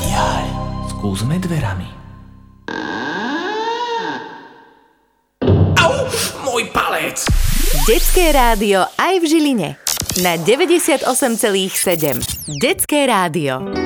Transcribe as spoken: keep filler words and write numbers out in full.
Jaj, skúsme dverami. Au, môj palec! Detské rádio aj v Žiline. Na deväťdesiatosem celá sedem. Detské rádio.